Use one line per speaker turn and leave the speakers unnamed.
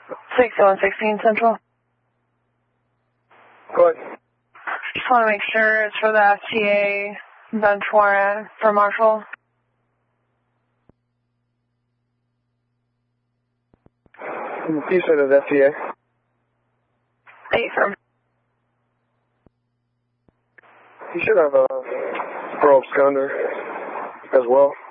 6116 Central.
Go ahead.
Just want to make sure it's for the FTA bench warrant for Marshall.
You said it's FTA?
Affirm.
You should have a parole absconder as well.